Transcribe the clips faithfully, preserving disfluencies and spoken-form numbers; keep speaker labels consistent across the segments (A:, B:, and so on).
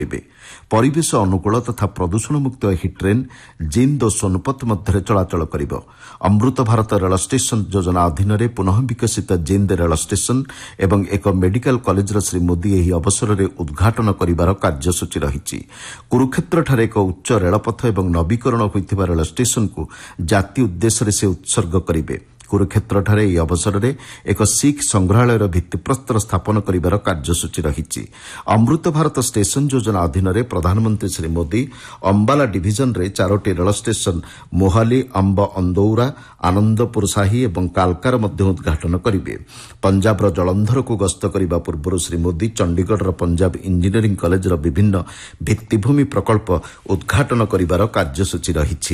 A: ପରିବେଶ ଅନୁକୂଳ ତଥା ପ୍ରଦୂଷଣ ମୁକ୍ତ ଏହି ଟ୍ରେନ୍ ଜିନ୍ଦ୍ ଓ ସୋନପତ ମଧ୍ୟରେ ଚଳାଚଳ କରିବ। ଅମୃତ ଭାରତ ରେଳ ଷ୍ଟେସନ ଯୋଜନା ଅଧୀନରେ ପୁନଃ ବିକଶିତ ଜିନ୍ଦ୍ ରେଳ ଷ୍ଟେସନ ଏବଂ ଏକ ମେଡିକାଲ କଲେଜର ଶ୍ରୀ ମୋଦି ଏହି ଅବସରରେ ଉଦ୍ଘାଟନ କରିବାର କାର୍ଯ୍ୟସୂଚୀ ରହିଛି। କୁରୁକ୍ଷେତ୍ରଠାରେ ଏକ ଉଚ୍ଚ ରେଳପଥ ଏବଂ ନବୀକରଣ ହୋଇଥିବା ରେଳ ଷ୍ଟେସନକୁ ଜାତି ଉଦ୍ଦେଶ୍ୟରେ ସେ ଉତ୍ସର୍ଗ କରିବେ। କୁରୁକ୍ଷେତ୍ରଠାରେ ଏହି ଅବସରରେ ଏକ ଶିଖ୍ ସଂଗ୍ରହାଳୟର ଭିତ୍ତିପ୍ରସ୍ତର ସ୍ଥାପନ କରିବାର କାର୍ଯ୍ୟସୂଚୀ ରହିଛି। ଅମୃତ ଭାରତ ଷ୍ଟେସନ ଯୋଜନା ଅଧୀନରେ ପ୍ରଧାନମନ୍ତ୍ରୀ ଶ୍ରୀ ମୋଦି ଅମ୍ବାଲା ଡିଭିଜନରେ ଚାରୋଟି ରେଳ ଷ୍ଟେସନ ମୋହାଲି, ଅମ୍ବ ଅନ୍ଦୌରା, ଆନନ୍ଦପୁର ସାହି ଏବଂ କାଲକାର ମଧ୍ୟ ଉଦ୍ଘାଟନ କରିବେ। ପଞ୍ଜାବର ଜଳନ୍ଧରକୁ ଗସ୍ତ କରିବା ପୂର୍ବରୁ ଶ୍ରୀ ମୋଦି ଚଣ୍ଡିଗଡ଼ର ପଞ୍ଜାବ ଇଞ୍ଜିନିୟରିଂ କଲେଜର ବିଭିନ୍ନ ଭିତ୍ତିଭୂମି ପ୍ରକଳ୍ପ ଉଦ୍ଘାଟନ କରିବାର କାର୍ଯ୍ୟସୂଚୀ ରହିଛି।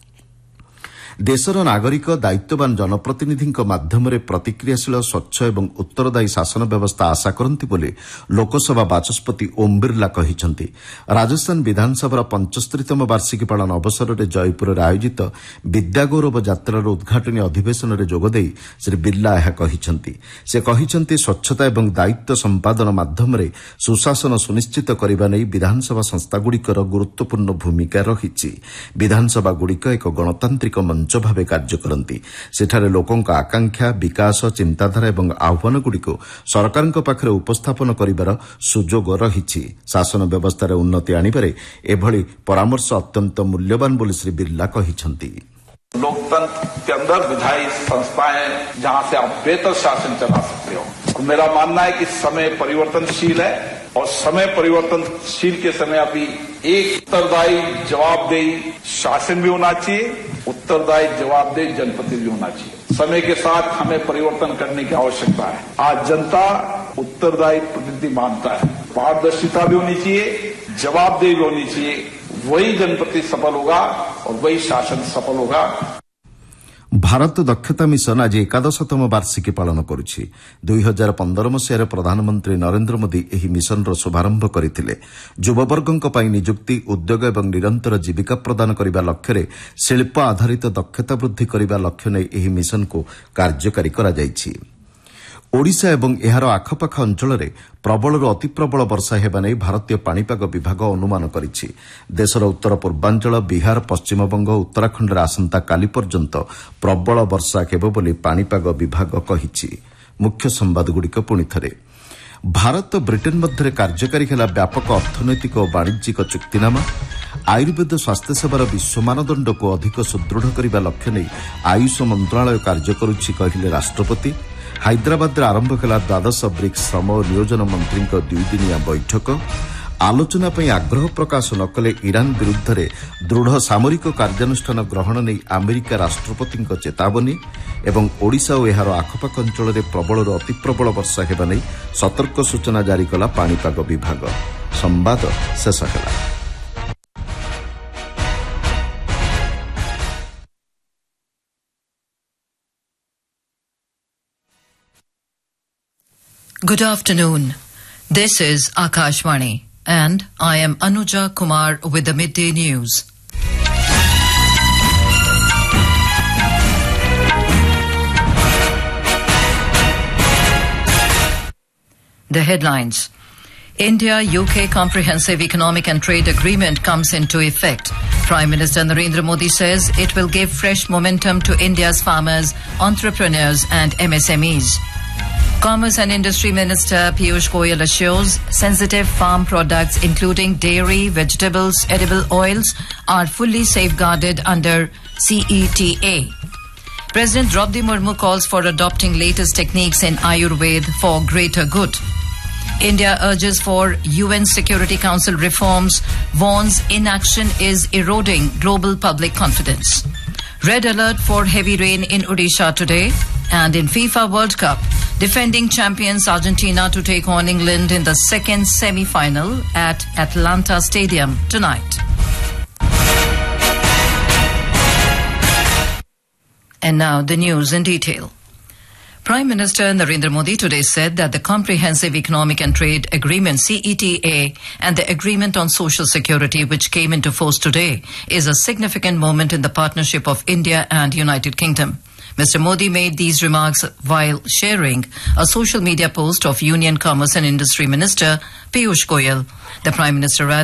A: ଦେଶର ନାଗରିକ ଦାୟିତ୍ୱବାନ ଜନପ୍ରତିନିଧିଙ୍କ ମାଧ୍ୟମରେ ପ୍ରତିକ୍ରିୟାଶୀଳ ସ୍ୱଚ୍ଛ ଏବଂ ଉତ୍ତରଦାୟୀ ଶାସନ ବ୍ୟବସ୍ଥା ଆଶା କରନ୍ତି ବୋଲି ଲୋକସଭା ବାଚସ୍ପତି ଓମ୍ ବିର୍ଲା କହିଛନ୍ତି। ରାଜସ୍ଥାନ ବିଧାନସଭାର ପଞ୍ଚସ୍ତରୀତମ ବାର୍ଷିକୀ ପାଳନ ଅବସରରେ ଜୟପୁରରେ ଆୟୋଜିତ ବିଦ୍ୟାଗୌରବ ଯାତ୍ରାର ଉଦ୍ଘାଟନୀ ଅଧିବେଶନରେ ଯୋଗଦେଇ ଶ୍ରୀ ବିର୍ଲା ଏହା କହିଛନ୍ତି। ସେ କହିଛନ୍ତି ସ୍ୱଚ୍ଛତା ଏବଂ ଦାୟିତ୍ୱ ସମ୍ପାଦନ ମାଧ୍ୟମରେ ସୁଶାସନ ସୁନିଶ୍ଚିତ କରିବା ନେଇ ବିଧାନସଭା ସଂସ୍ଥାଗୁଡ଼ିକର ଗୁରୁତ୍ୱପୂର୍ଣ୍ଣ ଭୂମିକା ରହିଛି। ବିଧାନସଭାଗୁଡ଼ିକ ଏକ ଗଣତାନ୍ତ୍ରିକ ମଞ୍ଚ ଭାବେ କାର୍ଯ୍ୟ କରନ୍ତି। ସେଠାରେ ଲୋକଙ୍କ ଆକାଂକ୍ଷା, ବିକାଶ, ଚିନ୍ତାଧାରା ଏବଂ ଆହ୍ୱାନଗୁଡ଼ିକୁ ସରକାରଙ୍କ ପାଖରେ ଉପସ୍ଥାପନ କରିବାର ସୁଯୋଗ ରହିଛି। ଶାସନ ବ୍ୟବସ୍ଥାରେ ଉନ୍ନତି ଆଣିବାରେ ଏଭଳି ପରାମର୍ଶ ଅତ୍ୟନ୍ତ ମୂଲ୍ୟବାନ ବୋଲି ଶ୍ରୀ ବିର୍ଲା କହିଛନ୍ତି।
B: लोकतंत्र के अंदर विधायी संस्थाएं जहां से आप बेहतर शासन चला सकते हो। मेरा मानना है कि समय परिवर्तनशील है और समय परिवर्तनशील के समय अभी एक उत्तरदायी जवाबदेही शासन भी होना चाहिए, उत्तरदायी जवाबदेही जनप्रतिनिधि भी होना चाहिए। समय के साथ हमें परिवर्तन करने की आवश्यकता है। आज जनता उत्तरदायी प्रतिनिधि मानता है। पारदर्शिता भी होनी चाहिए, जवाबदेही भी होनी चाहिए। वही जनप्रतिनिधि सफल होगा और वही शासन सफल होगा।
A: ଭାରତ ଦକ୍ଷତା ମିଶନ ଆଜି ଏକାଦଶତମ ବାର୍ଷିକୀ ପାଳନ କରୁଛି। ଦୁଇ ହଜାର ପନ୍ଦର ମସିହାରେ ପ୍ରଧାନମନ୍ତ୍ରୀ ନରେନ୍ଦ୍ର ମୋଦି ଏହି ମିଶନର ଶୁଭାରମ୍ଭ କରିଥିଲେ। ଯୁବବର୍ଗଙ୍କ ପାଇଁ ନିଯୁକ୍ତି, ଉଦ୍ୟୋଗ ଏବଂ ନିରନ୍ତର ଜୀବିକା ପ୍ରଦାନ କରିବା ଲକ୍ଷ୍ୟରେ ଶିଳ୍ପ ଆଧାରିତ ଦକ୍ଷତା ବୃଦ୍ଧି କରିବା ଲକ୍ଷ୍ୟ ନେଇ ଏହି ମିଶନକୁ କାର୍ଯ୍ୟକାରୀ କରାଯାଇଛି। ଓଡ଼ିଶା ଏବଂ ଏହାର ଆଖପାଖ ଅଞ୍ଚଳରେ ପ୍ରବଳରୁ ଅତି ପ୍ରବଳ ବର୍ଷା ହେବା ନେଇ ଭାରତୀୟ ପାଣିପାଗ ବିଭାଗ ଅନୁମାନ କରିଛି। ଦେଶର ଉତ୍ତର ପୂର୍ବାଞ୍ଚଳ, ବିହାର, ପଶ୍ଚିମବଙ୍ଗ ଓ ଉତ୍ତରାଖଣ୍ଡରେ ଆସନ୍ତାକାଲି ପର୍ଯ୍ୟନ୍ତ ପ୍ରବଳ ବର୍ଷା ହେବ ବୋଲି ପାଣିପାଗ ବିଭାଗ କହିଛି। ମୁଖ୍ୟ ସମ୍ବାଦଗୁଡ଼ିକ ପୁଣିଥରେ। ଭାରତ ବ୍ରିଟେନ୍ ମଧ୍ୟରେ କାର୍ଯ୍ୟକାରୀ ହେଲା ବ୍ୟାପକ ଅର୍ଥନୈତିକ ଓ ବାଣିଜ୍ୟିକ ଚୁକ୍ତିନାମା। ଆୟୁର୍ବେଦ ସ୍ୱାସ୍ଥ୍ୟସେବାର ବିଶ୍ୱ ମାନଦଣ୍ଡକୁ ଅଧିକ ସୁଦୃଢ଼ କରିବା ଲକ୍ଷ୍ୟ ନେଇ ଆୟୁଷ ମନ୍ତ୍ରଣାଳୟ କାର୍ଯ୍ୟ କରୁଛି କହିଲେ ରାଷ୍ଟ୍ରପତି। ହାଇଦ୍ରାବାଦରେ ଆରମ୍ଭ ହେଲା ଦ୍ୱାଦଶ ବ୍ରିକ୍ସ ଶ୍ରମ ଓ ନିୟୋଜନ ମନ୍ତ୍ରୀଙ୍କ ଦୁଇଦିନିଆ ବୈଠକ। ଆଲୋଚନା ପାଇଁ ଆଗ୍ରହ ପ୍ରକାଶ ନ କଲେ ଇରାନ୍ ବିରୁଦ୍ଧରେ ଦୃଢ଼ ସାମରିକ କାର୍ଯ୍ୟାନୁଷ୍ଠାନ ଗ୍ରହଣ ନେଇ ଆମେରିକା ରାଷ୍ଟ୍ରପତିଙ୍କ ଚେତାବନୀ ଏବଂ ଓଡ଼ିଶା ଓ ଏହାର ଆଖପାଖ ଅଞ୍ଚଳରେ ପ୍ରବଳରୁ ଅତି ପ୍ରବଳ ବର୍ଷା ହେବା ନେଇ ସତର୍କ ସୂଚନା ଜାରି କଲା ପାଣିପାଗ ବିଭାଗ। ସମ୍ବାଦ ଶେଷ ହେଲା।
C: Good afternoon. This is Akashvani and I am Anuja Kumar with the midday news. The headlines. India-U K Comprehensive Economic and Trade Agreement comes into effect. Prime Minister Narendra Modi says it will give fresh momentum to India's farmers, entrepreneurs and M S M Es. Commerce and Industry Minister Piyush Goyal assures sensitive farm products including dairy, vegetables, edible oils are fully safeguarded under C E T A. President Draupadi Murmu calls for adopting latest techniques in Ayurveda for greater good. India urges for U N Security Council reforms, warns inaction is eroding global public confidence. Red alert for heavy rain in Odisha today. And in FIFA World Cup, defending champions Argentina to take on England in the second semi-final at Atlanta Stadium tonight. And now the news in detail. Prime Minister Narendra Modi today said that the Comprehensive Economic and Trade Agreement C E T A and the Agreement on Social Security, which came into force today, is a significant moment in the partnership of India and United Kingdom. Mister Modi made these remarks while sharing a social media post of Union Commerce and Industry Minister Piyush Goyal. The Prime Minister